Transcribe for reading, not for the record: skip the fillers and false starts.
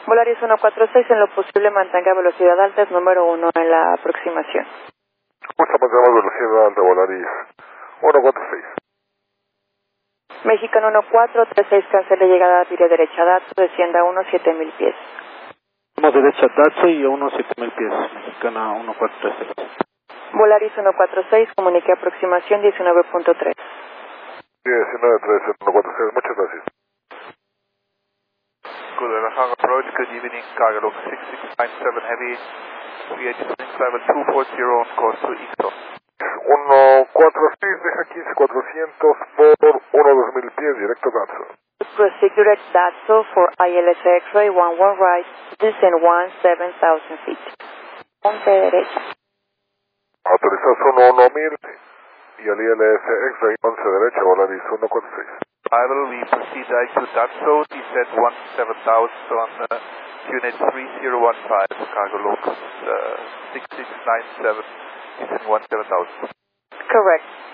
Volaris 146, en lo posible mantenga velocidad alta, es número 1 en la aproximación. Mantenemos velocidad alta, Volaris 146. Mexicano 1436, cancele llegada a tire derecha, dato, descienda a 17000 pies. Vamos derecha Datso y a unos 7000 pies, Mexicana 1436. Volaris 146, comunique aproximación 19.3. 19.3, 146, muchas gracias. Guadalajara approach, good evening, Cargo 6697 Heavy, VH level 240 on course to Ixo. 146, deja 15400 por 12000 pies, directo Datso. Proceed direct Datso for ILS X-ray 11 right, descend 17,000 feet. 11 derecha. Autorización 1000 y al ILS X-ray 11 derecha, Volaris 146. Arrival, we proceed direct to Datso, descend 17,000 on unit 3015, cargo locus 6697, descend 17,000. Correct.